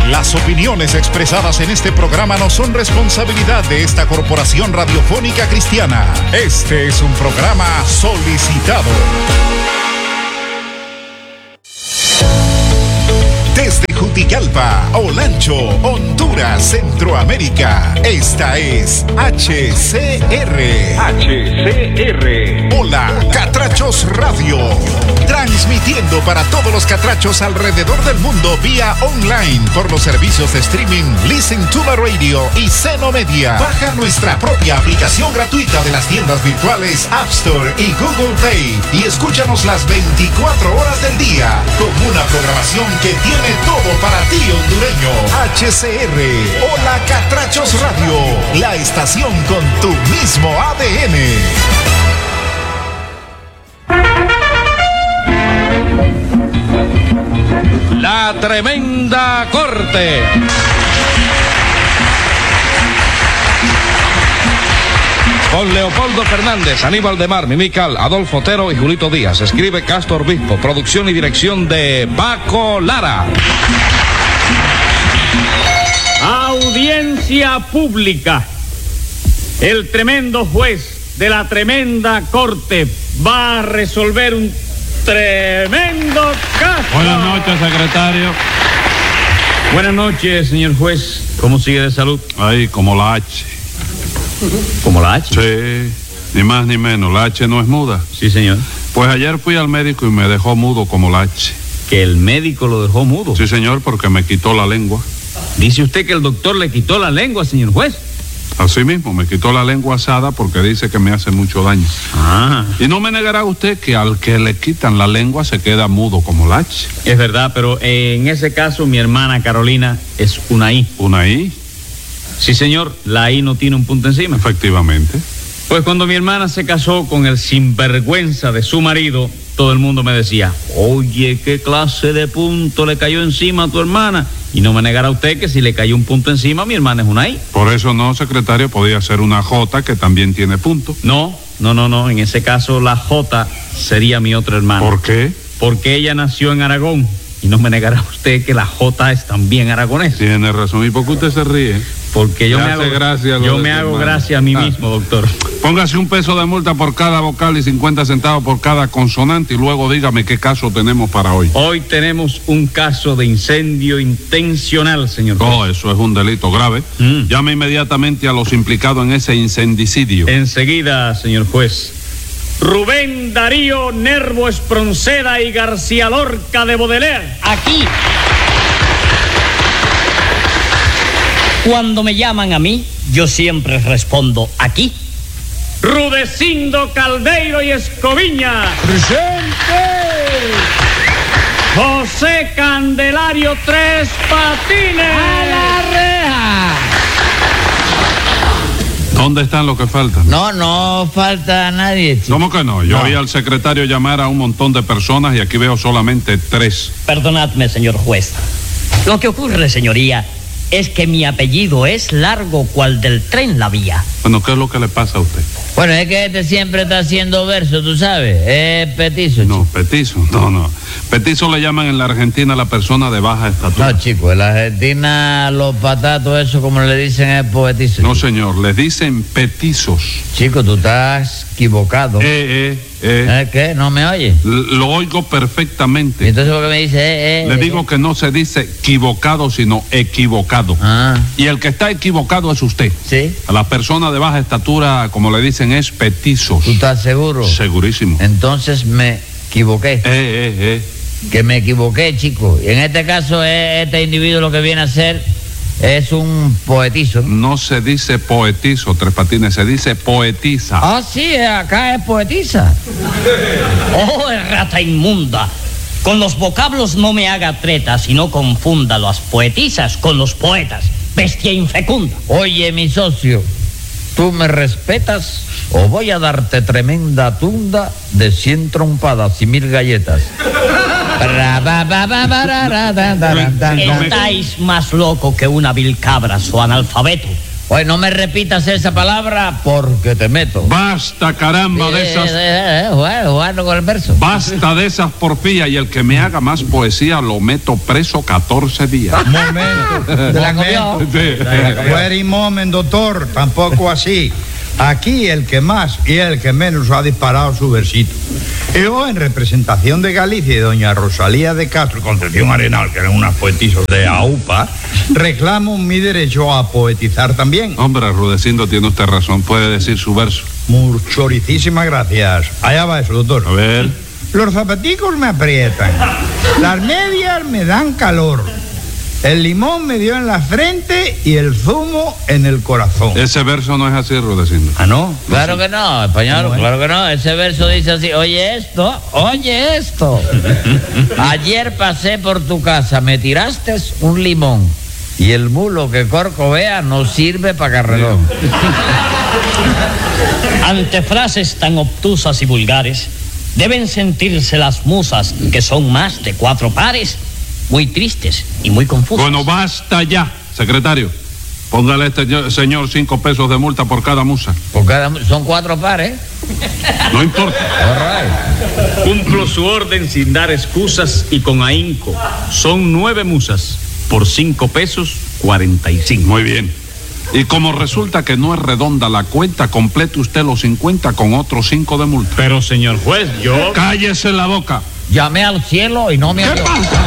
Las opiniones expresadas en este programa no son responsabilidad de esta corporación radiofónica cristiana. Este es un programa solicitado. Desde Jutigalpa, Olancho, Honduras, Centroamérica. Esta es HCR. Hola, Catrachos Radio. Transmitiendo para todos los catrachos alrededor del mundo vía online por los servicios de streaming Listen to the Radio y Seno Media. Baja nuestra propia aplicación gratuita de las tiendas virtuales App Store y Google Play y escúchanos las 24 horas del día con una programación que tiene todo para ti, hondureño. HCR, Hola Catrachos Radio, la estación con tu mismo ADN. La Tremenda Corte. Con Leopoldo Fernández, Aníbal de Mar, Mimical, Adolfo Otero y Julito Díaz. Escribe Castro Obispo. Producción y dirección de Paco Lara. Audiencia pública. El tremendo juez de la tremenda corte va a resolver un tremendo caso. Buenas noches, secretario. Buenas noches, señor juez. ¿Cómo sigue de salud? Ahí, como la H. ¿Como la H? Sí, ni más ni menos. La H no es muda. Sí, señor. Pues ayer fui al médico y me dejó mudo como la H. ¿Que el médico lo dejó mudo? Sí, señor, porque me quitó la lengua. ¿Dice usted que el doctor le quitó la lengua, señor juez? Así mismo, me quitó la lengua asada porque dice que me hace mucho daño. Ah. Y no me negará usted que al que le quitan la lengua se queda mudo como la H. Es verdad, pero en ese caso mi hermana Carolina es una I. ¿Una I? Sí, señor, la I no tiene un punto encima. Efectivamente. Pues cuando mi hermana se casó con el sinvergüenza de su marido, todo el mundo me decía, oye, ¿qué clase de punto le cayó encima a tu hermana? Y no me negará usted que si le cayó un punto encima, mi hermana es una I. Por eso no, secretario, podía ser una J que también tiene punto. No, en ese caso la J sería mi otra hermana. ¿Por qué? Porque ella nació en Aragón. Y no me negará usted que la J es también aragonesa. Tiene razón. ¿Y por qué usted se ríe? Porque yo me hago gracia a mí mismo, doctor. Póngase $1 de multa por cada vocal y 50 centavos por cada consonante y luego dígame qué caso tenemos para hoy. Hoy tenemos un caso de incendio intencional, señor juez. Oh, eso es un delito grave. Llame inmediatamente a los implicados en ese incendicidio. Enseguida, señor juez. Rubén Darío Nervo Espronceda y García Lorca de Baudelaire. Aquí. Cuando me llaman a mí, yo siempre respondo aquí. Rudecindo Caldeiro y Escoviña. ¡Presente! José Candelario Tres Patines. ¡A la reja! ¿Dónde están los que faltan? No falta nadie, chico. ¿Cómo que no? Yo oí al secretario llamar a un montón de personas y aquí veo solamente 3. Perdonadme, señor juez. Lo que ocurre, señoría, es que mi apellido es largo cual del tren la vía. Bueno, ¿qué es lo que le pasa a usted? Bueno, es que este siempre está haciendo verso, tú sabes. Es petizo, chico. No, petizo, no. Petizo le llaman en la Argentina a la persona de baja estatura. No, chico, en la Argentina los patatos, eso como le dicen, es poetizo. No, chico. señor, les dicen petizos. Chico, tú estás equivocado. ¿Qué? ¿No me oyes? Lo oigo perfectamente. Entonces, ¿por qué me dice Le digo que no se dice equivocado, sino equivocado. Ah. Y el que está equivocado es usted. Sí. A las personas de baja estatura, como le dicen, es petizos. ¿Tú estás seguro? Segurísimo. Entonces me equivoqué. Que me equivoqué, chico. Y en este caso, este individuo lo que viene a ser es un poetizo. No se dice poetizo, Tres Patines, se dice poetiza. Ah, sí, acá es poetiza. Oh, rata inmunda. Con los vocablos no me haga treta, sino confunda las poetisas con los poetas. Bestia infecunda. Oye, mi socio, ¿tú me respetas o voy a darte tremenda tunda de 100 trompadas y 1000 galletas? Estáis más loco que una vil cabra, su analfabeto. Oye, no me repitas esa palabra porque te meto. Basta, caramba, de esas... Jugando con el verso. Basta de esas porfías, y el que me haga más poesía lo meto preso 14 días. Momento. ¿Te la comió? Sí. Very moment, doctor. Tampoco así. Aquí el que más y el que menos ha disparado su versito. Yo, en representación de Galicia y doña Rosalía de Castro y Concepción Arenal, que eran unas poetisas de AUPA, reclamo mi derecho a poetizar también. Hombre, Rudecindo, tiene usted razón. Puede decir su verso. Muchoricísimas gracias. Allá va eso, doctor. A ver. Los zapaticos me aprietan. Las medias me dan calor. El limón me dio en la frente y el zumo en el corazón. Ese verso no es así, Rudecindo. ¿Ah, no? Claro que no, español, claro que no. Ese verso dice así: oye esto, oye esto. Ayer pasé por tu casa, me tiraste un limón y el mulo que Corco vea no sirve para carrerón. Ante frases tan obtusas y vulgares, deben sentirse las musas, que son más de 4 pares, muy tristes y muy confusas. Bueno, basta ya, secretario. Póngale a este señor 5 pesos de multa por cada musa. Son 4 pares. No importa. All right. Cumplo su orden sin dar excusas y con ahínco. Son 9 musas. Por 5 pesos, 45. Muy bien. Y como resulta que no es redonda la cuenta, complete usted los 50 con otros 5 de multa. Pero, señor juez, yo... ¡Cállese la boca! Llamé al cielo y no me ¿Qué abrió. pasa?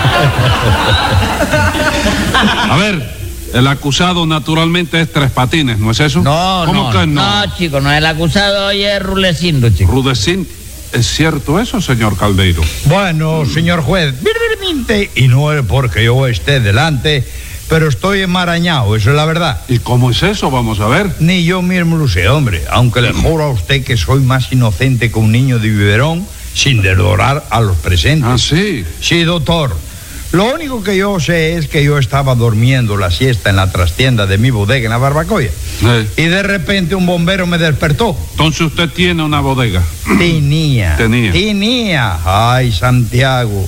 A ver, el acusado naturalmente es Tres Patines, ¿no es eso? No, ¿Cómo que no? No, chico, no, el acusado hoy es Rulecindo, chico. Rudecindo, ¿es cierto eso, señor Caldeiro? Bueno, señor juez, brevemente, y no es porque yo esté delante, pero estoy enmarañado, eso es la verdad. ¿Y cómo es eso? Vamos a ver. Ni yo mismo lo sé, hombre, aunque le juro a usted que soy más inocente que un niño de biberón, sin desdorar a los presentes. Ah, sí. Sí, doctor. Lo único que yo sé es que yo estaba durmiendo la siesta en la trastienda de mi bodega en la Barbacoya. Y de repente un bombero me despertó. Entonces usted tiene una bodega. Tenía. Ay, Santiago.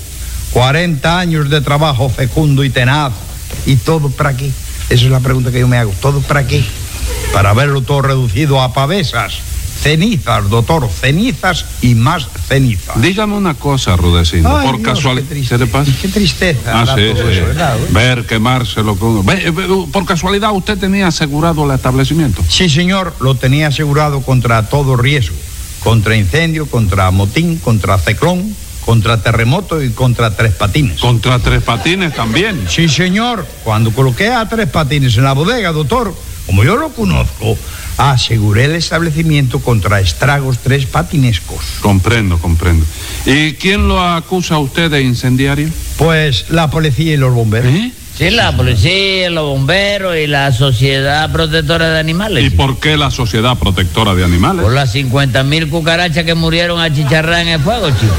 40 años de trabajo fecundo y tenaz. ¿Y todo para qué? Esa es la pregunta que yo me hago. ¿Todo para qué? Para verlo todo reducido a pavesas. Cenizas, doctor, cenizas y más cenizas. Dígame una cosa, Rudecindo, Ay, por Dios, casualidad. ¿Qué le pasa? Qué tristeza. Ah, sí, todo sí. eso, ¿verdad? Ver, quemárselo con... Por casualidad, ¿usted tenía asegurado el establecimiento? Sí, señor, lo tenía asegurado contra todo riesgo. Contra incendio, contra motín, contra ciclón, contra terremoto y contra Tres Patines. ¿Contra Tres Patines también? Sí, señor. Cuando coloqué a Tres Patines en la bodega, doctor, como yo lo conozco, aseguré el establecimiento contra estragos tres patinescos. Comprendo. ¿Y quién lo acusa a usted de incendiario? Pues la policía y los bomberos. Sí, la policía, los bomberos y la Sociedad Protectora de Animales. ¿Y por qué la Sociedad Protectora de Animales? Por las 50.000 cucarachas que murieron achicharradas en el fuego, chicos.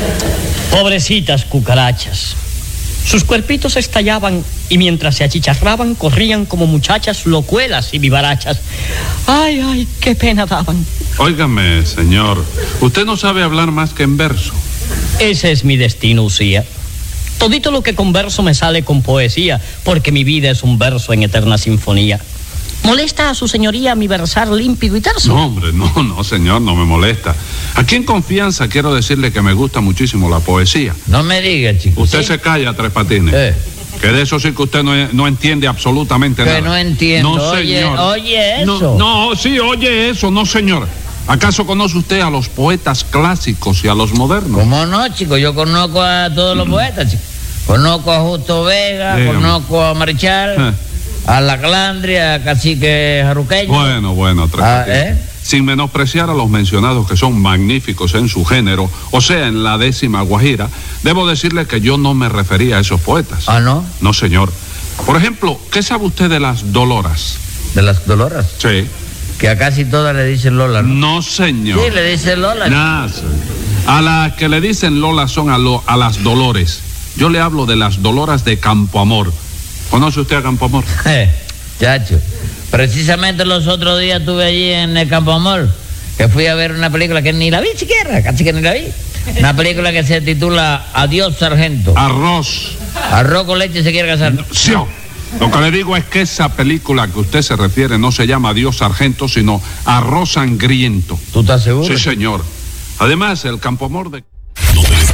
Pobrecitas cucarachas. Sus cuerpitos estallaban y mientras se achicharraban corrían como muchachas locuelas y vivarachas. Ay, ay, qué pena daban. Óigame, señor, usted no sabe hablar más que en verso. Ese es mi destino, Usía. Todito lo que converso me sale con poesía, porque mi vida es un verso en eterna sinfonía. ¿Molesta a su señoría mi versar límpido y terso? No, hombre, no, señor, no me molesta. Aquí en confianza quiero decirle que me gusta muchísimo la poesía. No me diga, chico. Usted ¿sí? se calla, Tres Patines. Que de eso sí que usted no entiende absolutamente nada. Que no entiendo. No, oye, señor. Oye eso. Sí, oye eso, no, señor. ¿Acaso conoce usted a los poetas clásicos y a los modernos? ¿Cómo no, chico? Yo conozco a todos los poetas, chico. Conozco a Justo Vega, Dígame. conozco a Marichal, a La Calandria, a Cacique Jaruqueño. Bueno, Tres Patines. Sin menospreciar a los mencionados que son magníficos en su género, o sea, en la 10ª Guajira, debo decirle que yo no me refería a esos poetas. ¿Ah, no? No, señor. Por ejemplo, ¿qué sabe usted de las Doloras? ¿De las Doloras? Sí. Que a casi todas le dicen Lola, ¿no? No, señor. Sí, le dicen Lola. Nah, a las que le dicen Lola son a las Dolores. Yo le hablo de las Doloras de Campo Amor. ¿Conoce usted a Campo Amor? Chacho, precisamente los otros días estuve allí en el Campo Amor, que fui a ver una película que ni la vi siquiera, casi que ni la vi. Una película que se titula Adiós, Sargento. Arroz. Arroz con leche se quiere casar. Sí. Lo que le digo es que esa película a que usted se refiere no se llama Adiós Sargento, sino Arroz Sangriento. ¿Tú estás seguro? Sí, señor. Además, el Campomor de...